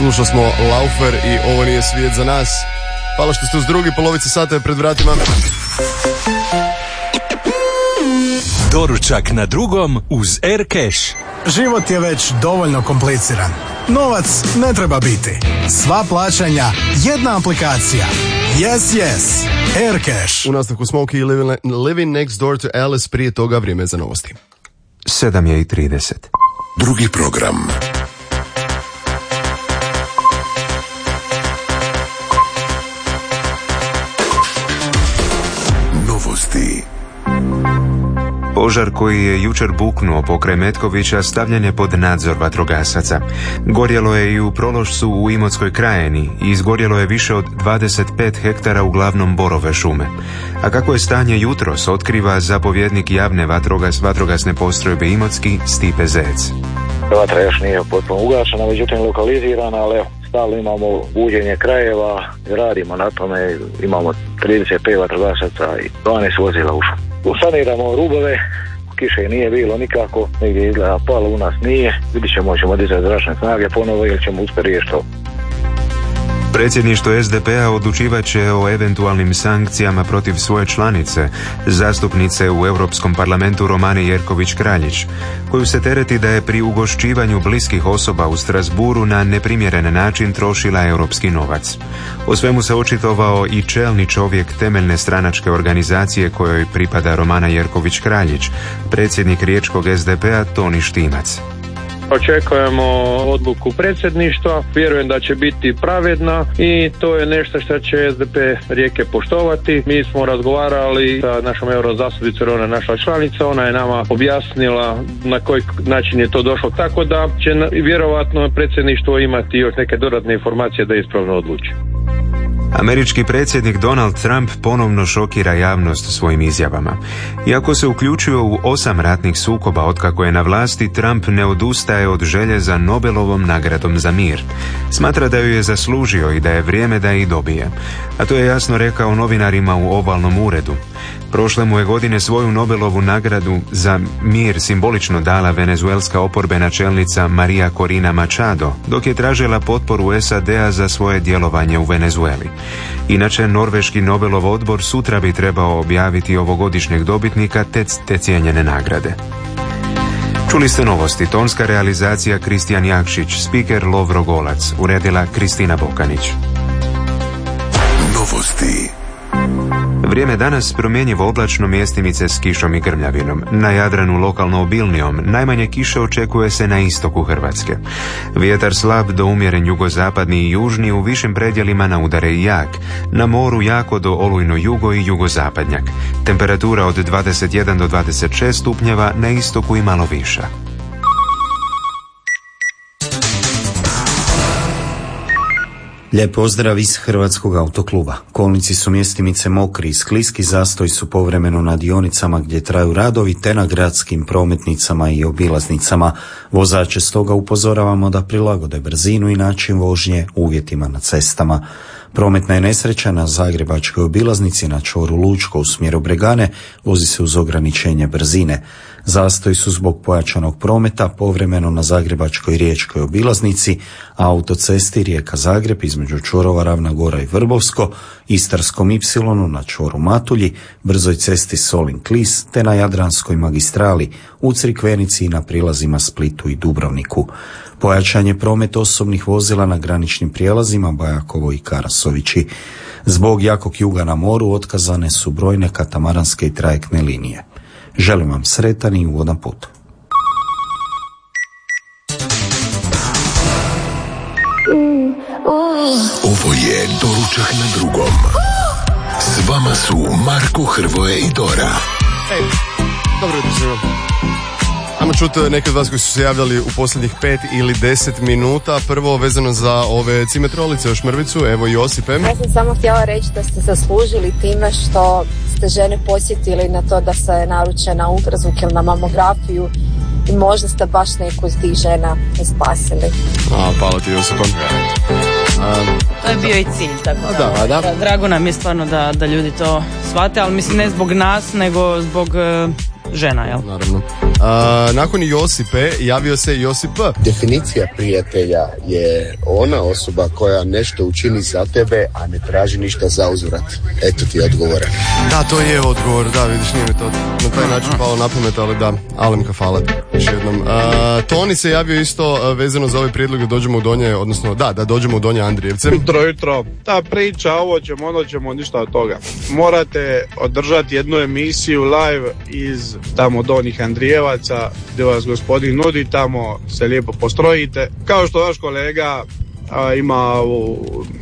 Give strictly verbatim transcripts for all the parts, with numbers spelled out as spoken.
Slušali smo Laufer i Ovo nije svijet za nas. Hvala što ste uz drugi polovici sata je pred vratima. Doručak na drugom uz Aircash. Život je već dovoljno kompliciran. Novac ne treba biti. Sva plaćanja, jedna aplikacija. Yes, yes. Aircash. U nastavku Smokey i living, living Next Door to Alice, prije toga vrijeme za novosti. sedam je i trideset. Drugi program. Novosti. Požar koji je jučer buknuo pokraj Metkovića stavljen je pod nadzor vatrogasaca. Gorjelo je i u Prološcu u Imotskoj krajini i izgorjelo je više od dvadeset pet hektara uglavnom borove šume. A kako je stanje jutros, otkriva zapovjednik javne vatrogas, vatrogasne postrojbe Imotski Stipe Zec. Vatra još nije potpuno ugašena, međutim lokalizirana, ali evo, stalno imamo buđenje krajeva, radimo na tome, imamo trideset pet vatrogasaca i dvanaest vozila u šumu. Saniramo rubove, kiše nije bilo nikako, negdje izgleda palo, u nas nije, vidit ćemo, ćemo dizati zračne snage ponovo ili ćemo uspjeti riješiti to. Predsjedništvo es de pe a odlučivat će o eventualnim sankcijama protiv svoje članice, zastupnice u Europskom parlamentu Romane Jerković-Kraljić, koju se tereti da je pri ugošćivanju bliskih osoba u Strasburu na neprimjeren način trošila europski novac. O svemu se očitovao i čelni čovjek temeljne stranačke organizacije kojoj pripada Romana Jerković-Kraljić, predsjednik riječkog es de pe a Toni Štimac. Očekujemo odluku predsjedništva, vjerujem da će biti pravedna i to je nešto što će es de pe Rijeke poštovati. Mi smo razgovarali sa našom eurozastupnicom, ona je naša članica, ona je nama objasnila na koji način je to došlo, tako da će vjerovatno predsjedništvo imati još neke dodatne informacije da ispravno odluči. Američki predsjednik Donald Trump ponovno šokira javnost svojim izjavama. Iako se uključio u osam ratnih sukoba otkako je na vlasti, Trump ne odustaje od želje za Nobelovom nagradom za mir. Smatra da ju je zaslužio i da je vrijeme da je i dobije. A to je jasno rekao novinarima u Ovalnom uredu. Prošle mu je godine svoju Nobelovu nagradu za mir simbolično dala venezuelska oporbena čelnica Maria Corina Machado, dok je tražila potporu es a de a za svoje djelovanje u Venezueli. Inače, norveški Nobelov odbor sutra bi trebao objaviti ovogodišnjeg dobitnika te, te cijenjene nagrade. Čuli ste novosti, tonska realizacija Kristijan Jakšić, spiker Lovro Golac, uredila Kristina Bokanić. Novosti. Vrijeme danas promjenjivo oblačno, mjestimice s kišom i grmljavinom. Na Jadranu lokalno obilnijom, najmanje kiše očekuje se na istoku Hrvatske. Vjetar slab do umjeren jugozapadni i južni, u višim predjelima na udare i jak. Na moru jako do olujno jugo i jugozapadnjak. Temperatura od dvadeset jedan do dvadeset šest stupnjeva, na istoku i malo viša. Lijep pozdrav iz Hrvatskog autokluba. Kolnici su mjestimice mokri i skliski, zastoj su povremeno na dionicama gdje traju radovi te na gradskim prometnicama i obilaznicama. Vozače stoga upozoravamo da prilagode brzinu i način vožnje uvjetima na cestama. Prometna je nesreća na zagrebačkoj obilaznici na čvoru Lučko u smjeru Bregane, vozi se uz ograničenje brzine. Zastoji su zbog pojačanog prometa povremeno na zagrebačkoj riječkoj obilaznici, autocesti Rijeka-Zagreb između čvorova Ravna Gora i Vrbovsko, Istarskom Ipsilonu na čvoru Matulji, brzoj cesti Solin-Klis te na Jadranskoj magistrali u Crikvenici i na prilazima Splitu i Dubrovniku. Pojačan je promet osobnih vozila na graničnim prijelazima Bajakovo i Karasovići. Zbog jakog juga na moru otkazane su brojne katamaranske i trajektne linije. Želim vam sretan i ugodan put. Ovo je Doručak na drugom. S vama su Marko, Hrvoje i Dora. Ej, dobro jutro svima. Ajmo čuti neke od vas koji su se javljali u posljednjih pet ili deset minuta. Prvo vezano za ove cimetrolice u Šmrvicu, evo Josipe. Ja sam samo htjela reći da ste zaslužili time što ste žene posjetili na to da se naruče na ultrazvuk ili na mamografiju i možda ste baš neku od tih žena i spasili. A, hvala ti Josipa. Um, to je bio i cilj, tako da, da, da. Drago nam je stvarno da, da ljudi to shvate, ali mislim ne zbog nas, nego zbog uh, žena, jel? Naravno. A, nakon Josipe javio se Josip P. Definicija prijatelja je ona osoba koja nešto učini za tebe, a ne traži ništa za uzvrat. Eto ti odgovora. Da, to je odgovor, da, vidiš, nije mi to na taj način palo na pamet, ali da, Alemka hvala još jednom. A, Toni se javio isto vezano za ovaj prijedlog da dođemo u Donje, odnosno da, da dođemo u Donje Andrijevce. Jutro, jutro, ta priča, ovo ćemo, ono ćemo, ništa od toga. Morate održati jednu emisiju live iz tamo Donjih Andrijevaca, gdje vas gospodin nudi, tamo se lijepo postrojite. Kao što vaš kolega a, ima u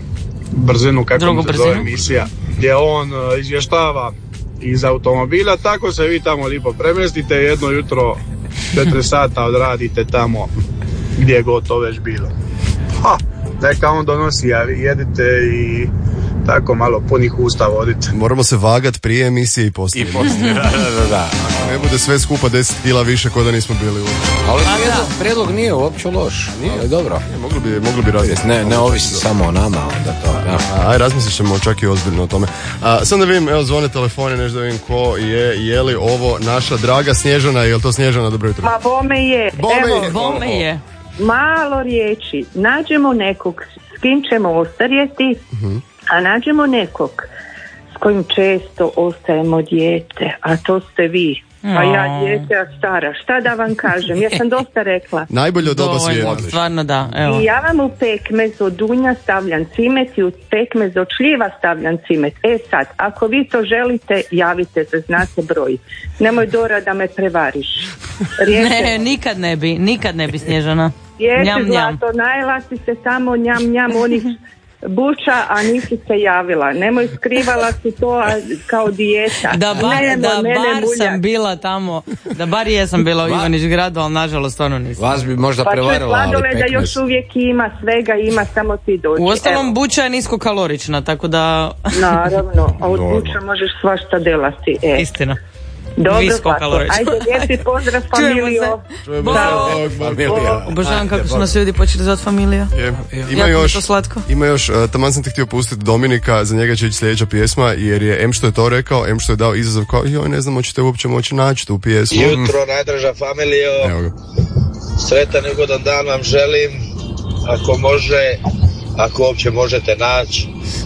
brzinu, kako Drugu se zove emisija, gdje on a, izvještava iz automobila, tako se vi tamo lijepo premjestite, jedno jutro četiri sata odradite tamo gdje god to već bilo. Ha, neka on donosi, a vi jedite i tako malo punih usta vodite. Moramo se vagat prije emisije i poslije. I poslije, da, da, da. Ne bude sve skupa deset kila više ko da nismo bili uopće. Ali prijedlog, prijedlog nije uopće loš, nije, ali dobro. Ne, mogli bi, mogli bi razmisliti. Ne, ne ovisi samo o nama, onda to, da. Aj, razmislit ćemo čak i ozbiljno o tome. A, sad da vidim, evo zvone telefone, nešto da vidim ko je, je li ovo naša draga Snježana, je li to Snježana, dobro jutro? Ma bome je, Bome evo, je. Bome je. malo riječi, nađemo nekog s kim ćemo ostarjeti, uh-huh. a nađemo nekog s kojim često ostajemo dijete, a to ste vi. A ja dijete, a stara. Šta da vam kažem? Ja sam dosta rekla. Najbolje od doba svijeta. Stvarno da, evo. I ja vam u pekmez od dunja stavljam cimet i u pekmez od šljiva stavljam cimet. E sad, ako vi to želite, javite se, znate broj. Nemoj Dora da me prevariš. Rijete. Ne, nikad ne bi, nikad ne bi Snježana. Jeste Njam, njam. zlato, najela si se samo njam, njam onih buča, a nisi se javila. Nemoj, skrivala si to a, kao dijeta. Da, ba, ne, da ne, bar ne, sam bila tamo, da bar jesam bila u Ivanić gradu, ali nažalost stvarno nisam. Vas bi možda pa prevarila, ali sladoleda pekmez. još uvijek ima, svega ima, samo ti dođi. Uostalom, buča je niskokalorična, tako da... Naravno, a od buča možeš svašta delati. E. Istina. Dobro, Viskokalorična. ajde, lijepi pozdrav familijo. Čujemo se. Familija. Obožavam kako su nas ljudi počeli zvati familija. Je. Ima Jako mi još, to slatko. ima još, uh, taman sam ti htio pustiti Dominika, za njega će ići sljedeća pjesma, jer je em što je to rekao, em što je dao izazov kao, joj, ne znam, hoćete uopće moći naći tu pjesmu. Jutro, najdraža familijo. Evo ga. Sretan i ugodan dan vam želim. Ako može, ako uopće možete naći,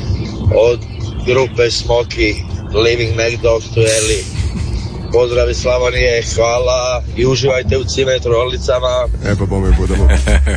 od grupe Smoky, Living Next Door to Ellie. Pozdrav iz Slavonije, hvala i uživajte u cimet rolicama. E pa bome budemo.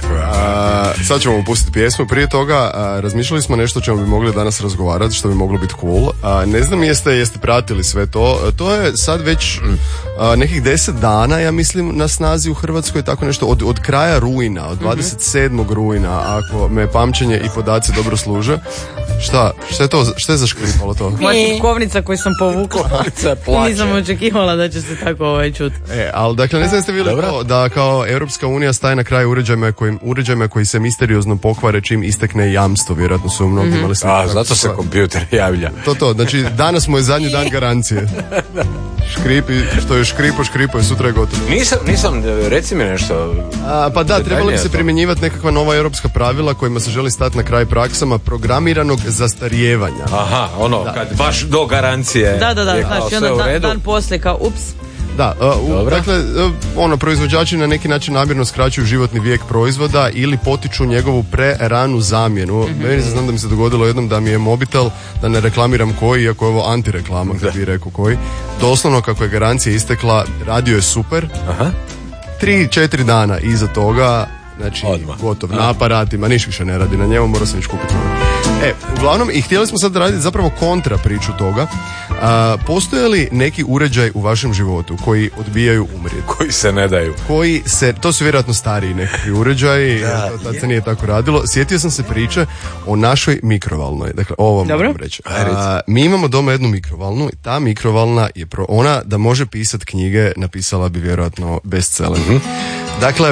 A, sad ćemo pustiti pjesmu. Prije toga a, razmišljali smo nešto o čemu bi mogli danas razgovarati, što bi moglo biti cool. A, ne znam jeste, jeste pratili sve to. A, to je sad već a, nekih deset dana, ja mislim, na snazi u Hrvatskoj, tako nešto, od, od kraja rujna, od dvadeset sedmog rujna, ako me pamćenje i podaci dobro služe. Šta? Šta je to? Šta je zaškripalo to? Moja kovnica koju sam povukla. Kovnica plaće. Nisam očekivala da će se tako ovaj čut. E, ali dakle, ne znam ste vidjeli to, da kao Europska unija staje na kraj uređajima koji, uređajima koji se misteriozno pokvare čim istekne jamstvo, vjerojatno su mnogi imali mm-hmm. A, zato se kompjuter javlja. To to, znači danas mu je zadnji dan garancije. Škripi, što je škripo, škripo je, sutra je gotovo. Nisam, nisam, reci mi nešto. A, pa da, trebalo bi se primjenjivati nekakva nova europska pravila kojima se želi stati na kraj praksama programiranog zastarijevanja. Aha, ono, da. Kad baš do garancije. Da, da, da, znaš, i onda dan, dan poslije kao ups. Da, uh, u, dakle, uh, ono, proizvođači na neki način namjerno skraćuju životni vijek proizvoda ili potiču njegovu preranu zamjenu. Mm-hmm. Meni se znam da mi se dogodilo jednom da mi je mobitel, da ne reklamiram koji, iako je ovo antireklama, kad bi rekao koji, doslovno kako je garancija istekla, radio je super. Aha. Tri, četiri dana iza toga, znači, odmah. Gotov, na aparatima, niš više ne radi na njemu, mora se niš kupiti. E, uglavnom, i htjeli smo sad raditi zapravo kontra priču toga. A, postoje li neki uređaj u vašem životu koji odbijaju umrijeti? Koji se ne daju? Koji se, to su vjerojatno stariji nekakvi uređaji, da, to, tad se nije tako radilo. Sjetio sam se priče o našoj mikrovalnoj. Dakle, ovo vam moram reći. A, mi imamo doma jednu mikrovalnu, ta mikrovalna je pro, ona da može pisati knjige, napisala bi vjerojatno bestseller. Mm-hmm. Dakle,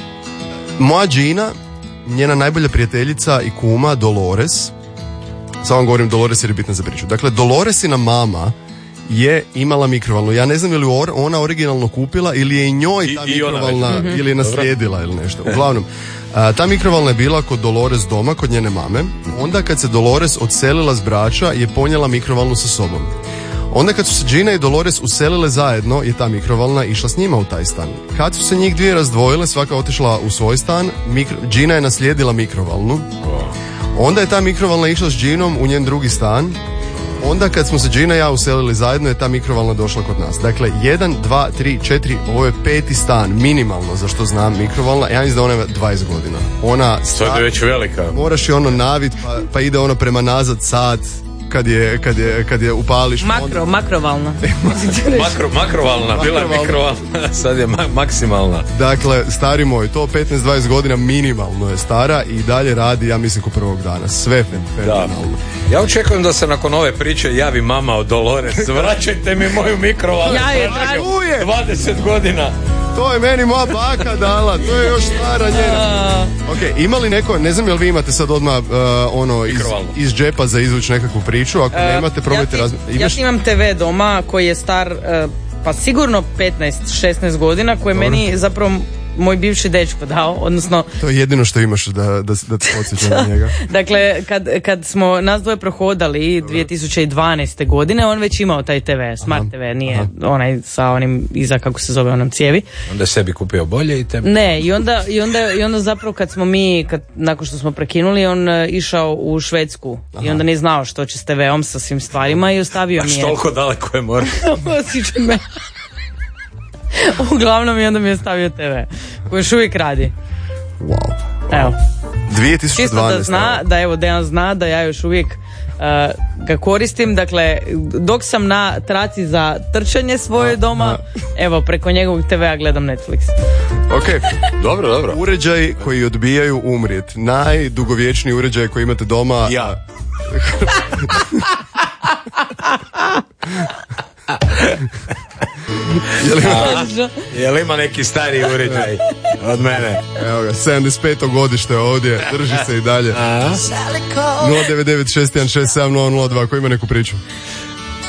moja Gina, njena najbolja prijateljica i kuma Dolores, samo vam govorim Dolores jer je bitna za priču. Dakle, Doloresina mama je imala mikrovalnu. Ja ne znam je li ona originalno kupila ili je i njoj ta I, mikrovalna i ili je naslijedila ili nešto. Uglavnom, a, ta mikrovalna je bila kod Dolores doma, kod njene mame. Onda kad se Dolores odselila s Brača je ponijela mikrovalnu sa sobom. Onda kad su se Gina i Dolores uselile zajedno, je ta mikrovalna išla s njima u taj stan. Kad su se njih dvije razdvojile, svaka otišla u svoj stan, mikro, Gina je naslijedila mikrovalnu. Onda je ta mikrovalna išla s Ginom u njen drugi stan. Onda kad smo se Gina i ja uselili zajedno, je ta mikrovalna došla kod nas. Dakle, jedan, dva, tri, četiri, ovo je peti stan, minimalno, za što znam mikrovalna. Ja mislim da ona ima dvadeset godina. Ona sad je već velika. Moraš je ono navit, pa, pa ide ono prema nazad sat, kad je, kad je, kad je upališ. Makro, onda... makrovalna. Makro, makrovalna, bila je mikrovalna, sad je ma- maksimalna. Dakle, stari moj, to petnaest dvadeset godina minimalno je stara i dalje radi, ja mislim, ko prvog dana. Sve fenomenalno. Ja očekujem da se nakon ove priče javi mama od Dolores. Vraćajte mi moju mikrovalnu. Ja je tražim. dvadeset godina. To je meni moja baka dala, to je još stara njena. Ok, ima li neko, ne znam jel vi imate sad odmah uh, ono iz, iz džepa za izvući nekakvu priču, ako uh, nemate probajte ja razmišljati. Imaš... Ja imam te ve doma koji je star uh, pa sigurno petnaest šesnaest godina, koji je meni zapravo moj bivši dečko dao, odnosno... To je jedino što imaš da, da, da te podsjeća na njega. Dakle, kad, kad smo nas dvoje prohodali dvije tisuće dvanaeste godine, on već imao taj te ve, Smart aha, te ve, nije aha. onaj sa onim iza, kako se zove, onom cijevi. Onda je sebi kupio bolje i tebi... Ne, i onda, i onda, i onda zapravo kad smo mi, kad, nakon što smo prekinuli, on uh, išao u Švedsku aha. i onda nije znao što će s te veom sa svim stvarima i ostavio mi je... A toliko daleko je mora? Osjećaj me... Uglavnom i onda mi je stavio te ve koji još uvijek radi. Wow. Evo. dvije tisuće dvanaeste. Čisto da zna, da evo Dejan zna da ja još uvijek uh, ga koristim. Dakle, dok sam na traci za trčanje svoje doma, evo preko njegovog te vea gledam Netflix. Ok, dobro, dobro. Uređaj koji odbijaju umrijet. Najdugovječniji uređaj koji imate doma. Ja. Je li ima, je li ima neki stariji uređaj od mene? Evo ga, sedamdeset peto godište ovdje, drži se i dalje. nula devet devet šest jedan šest sedam nula nula dva, ko ima neku priču?